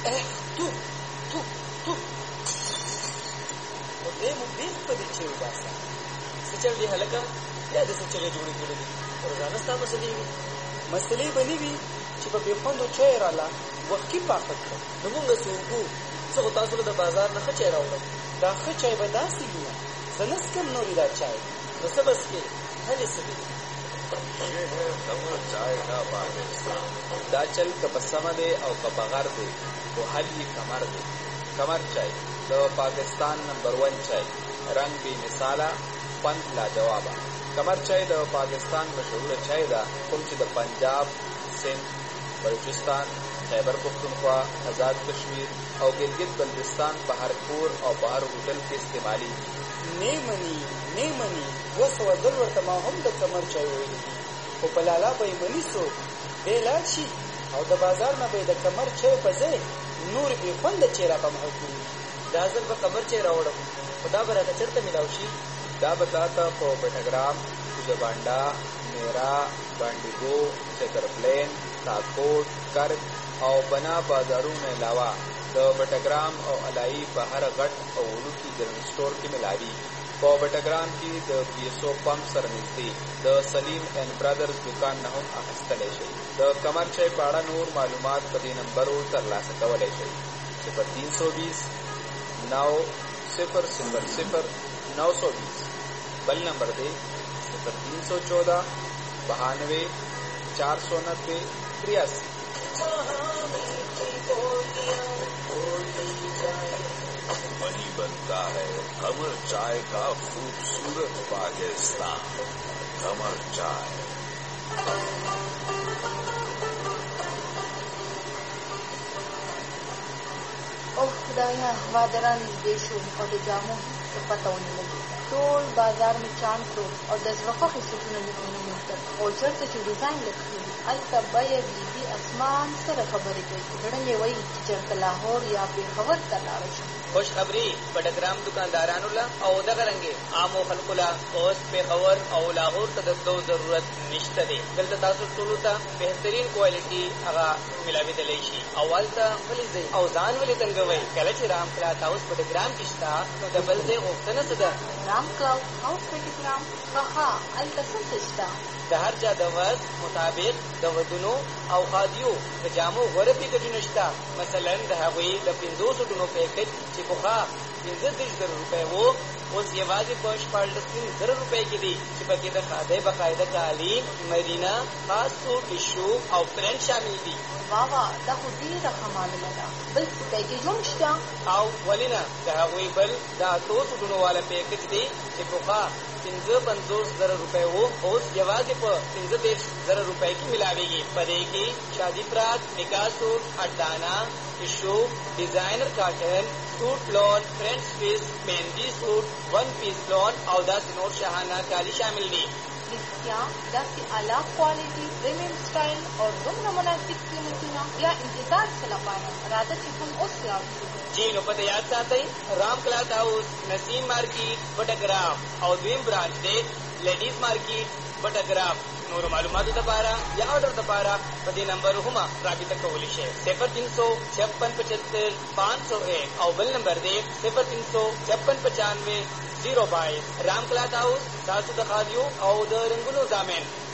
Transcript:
تو تو تو او دې مو بیخ په دې چې وباسه څه چل دی هلکه یا د څه چلې جوړې کړې دي روزانه ستا مسلې وي مسلې به نه وي چې په بې خوندو چای راله وختي پاخه کړه نو مونږ څه وکړو زه خو تاسو له د بازار نه ښه چای راوړم دا ښه چای به داسې وي زه نه څکم نورې دا چای نو څه بس کې هلې څه دي ये है कमर चाय का पाकिस्तान। دا چل که په سمه دی او که په غر دی خو حل یې کمر دی. کمر چای د پاکستان نمبر 1 چای، رنگ بې مثاله، خوند لاجوابه. کمر چای د پاکستان مشهوره چای ده کوم چې د پنجاب، سند، بلوچستان، خیبر پختونخوا، آزاد کشمیر او ګلګت بلتستان په هر کور او په هر هوټل کې استعمالي. نه مني 200 ځل ورته ما هم د کمر چای ویلي دي خو په لالا به یې مني څوک دی لاړ شي او د بازار نه به یې د کمر چای په ځای نور بې خونده چای را په مخه کړي. دا ځل به کمر چای راوړم خو دا به راته چېرته میلاو شي؟ دا به تاته په بټګرام، کوزهبانډا، میرا، بانډیګو، چترپلین، تاکوټ، کرک او بنا بازارونو علاوه د بټګرام او علایي په هر غټ او وړوکي جنرل سټور کې ملاوي. په بټګرام کې د پیسو پمپ سره نږدې د سلیم اینڈ برادرز دکان نه هم اخیستلی شئ. د کمر چای په اړه نور معلومات په دې نمبرو ترلاسه کولی شئ: 0320 900 920. بل نمبر دی 0314 92 490 83. वही बनता है कमर चाय का खूबसूरत पाकिस्तान। कमर चाय। او خدایا وادران نږدې شو او د جامو څه پته ونه لګي. ټول بازار مې چاڼ کړو او د زړه خوښې سوټونه مې ونه موندل او چېرته چې ډیزاین لیکلی هلته بیه بیبي اسمان سره خبرې کوي. زړه مې وایي چې چېرته لاهور یا پېښور ته لاړه شم. خوشخبری بټګرام دکاندارانو له او دغه رنګې عامو خلکو له اوس پېښور او لاهور ته د تلو ضرورت نشته دی. دلته تاسو ټولو ته بهترین کوالټي هغه ملاوېدلی شي. او هلته ولې ځئ او ځان ولې تنګوئ؟ کله چې رام کلاث هاوس بټګرام کې شته نو د بل ځای غوښتنه څه ده؟ رام کلاث هاوس بټګرام ښه هلته څه څه شته؟ د هر چا د وضع مطابق د ودونو او خادیو د جامو غوره پیکجونه شته. مثلا د هغوی د 500 سوټونو پیکج چې پخوا 35,000 روپۍ و اوس یوازې په 14,000 روپۍ کې دي چې پکې د خادۍ باقاعده کالي، مرینا، خاص سوټ، ټیشو او پرنټ شامل دي. واوا دا خو ډېره ښه معلومه ده. بل څه پیکج هم شته؟ او ولې نه، د هغوی بل د 8 سوټونو والا پیکج دی چې پخوا 55,000 روپۍ و اوس یوازې په 35,000 روپۍ کې ملاویږي. په دې کې شادي فرات، نکاح سوټ، اډانا، ټیشو، ډیزاینر کاټن، سوټ لون، فرنٹ سویس، مهندي سوټ، ون پیس لون او داسې نور شاهانه کالي شامل دي. رښتیا داسې اعلی کوالټي، پریمیم سټایل او دومره مناسب قیمتونه بیا انتظار څه لپاره؟ راځه چې هم اوس لاړ شو. جی نو پته یاد ساتئ، رام کلاث هاوس، نسیم مارکیټ، بټګرام او دویم برانچ دی لیډیز مارکیټ، بټګرام. نور معلوماتو لپاره یا آرډر لپاره په دې نمبر هم رابطه کولی شئ: 0356 501 او بل نمبر دی 0356 95 022. رام کلاث هاوس تاسو د خادیو او د رنګونو ضامن.